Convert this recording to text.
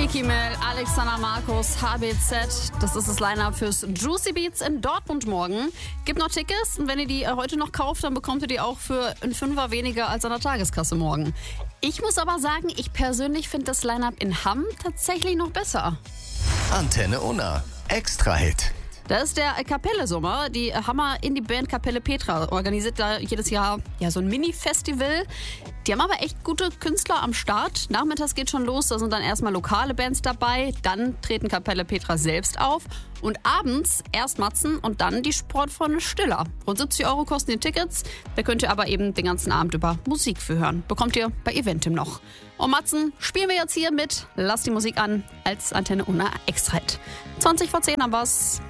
Kimmel, Alexander Markus, HBZ. Das ist das Line-Up fürs Juicy Beats in Dortmund morgen. Gibt noch Tickets und wenn ihr die heute noch kauft, dann bekommt ihr die auch für einen Fünfer weniger als an der Tageskasse morgen. Ich muss aber sagen, ich persönlich finde das Line-Up in Hamm tatsächlich noch besser. Antenne Unna. Extra-Hit. Da ist der Kapelle-Sommer. Die Hammer-Indie-Band Kapelle Petra organisiert da jedes Jahr so ein Mini-Festival. Die haben aber echt gute Künstler am Start. Nachmittags geht schon los, da sind dann erstmal lokale Bands dabei. Dann treten Kapelle Petra selbst auf. Und abends erst Matzen und dann die Sportfreunde Stiller. Rund 70 € kosten die Tickets. Da könnt ihr aber eben den ganzen Abend über Musik für hören. Bekommt ihr bei Eventim noch. Und Matzen spielen wir jetzt hier mit Lass die Musik an als Antenne Unna Extra-Hit. 20 vor 10 haben wir's.